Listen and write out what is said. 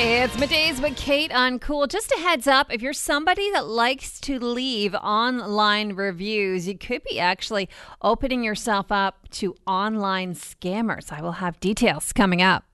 It's Middays with Kate on Cool. Just a heads up, if you're somebody that likes to leave online reviews, you could be actually opening yourself up to online scammers. I will have details coming up.